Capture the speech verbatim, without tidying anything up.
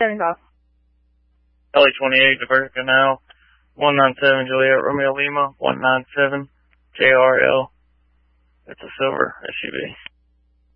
seven call. L A twenty-eight, Diversion Canal, one nine seven Juliet Romeo Lima, one nine seven J R L. It's a silver S U V.